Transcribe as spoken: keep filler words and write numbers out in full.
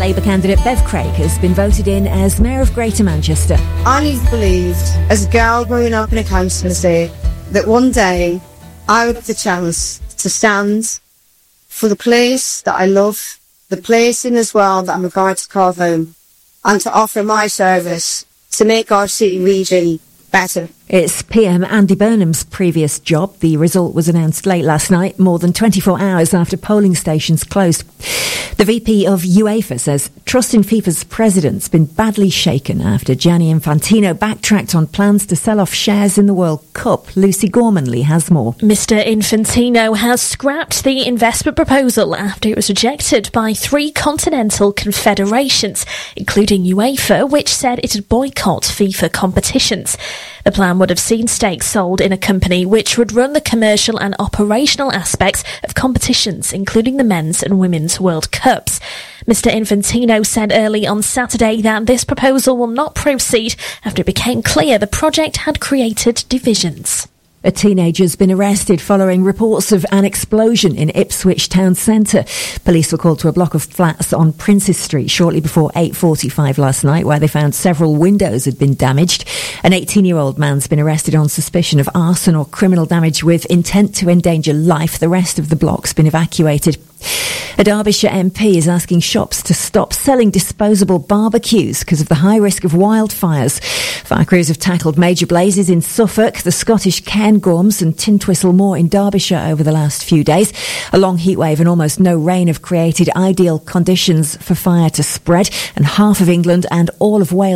Labour candidate Bev Craig has been voted in as Mayor of Greater Manchester. I always believed, as a girl growing up in a council estate, that one day I would have the chance to stand for the place that I love, the place in as well that I'm required to call home, and to offer my service to make our city region better. It's P M Andy Burnham's previous job. The result was announced late last night, more than twenty-four hours after polling stations closed. The V P of UEFA says trust in FIFA's president's been badly shaken after Gianni Infantino backtracked on plans to sell off shares in the World Cup. Lucy Gormanley has more. Mister Infantino has scrapped the investment proposal after it was rejected by three continental confederations, including UEFA, which said it would boycott FIFA competitions. The plan would have seen stakes sold in a company which would run the commercial and operational aspects of competitions, including the men's and women's World Cups. Mister Infantino said early on Saturday that this proposal will not proceed after it became clear the project had created divisions. A teenager's been arrested following reports of an explosion in Ipswich town centre. Police were called to a block of flats on Princes Street shortly before eight forty-five last night, where they found several windows had been damaged. An eighteen-year-old man's been arrested on suspicion of arson or criminal damage with intent to endanger life. The rest of the block's been evacuated. A Derbyshire M P is asking shops to stop selling disposable barbecues because of the high risk of wildfires. Fire crews have tackled major blazes in Suffolk, the Scottish Cairngorms and Tintwistle Moor in Derbyshire over the last few days. A long heatwave and almost no rain have created ideal conditions for fire to spread, and half of England and all of Wales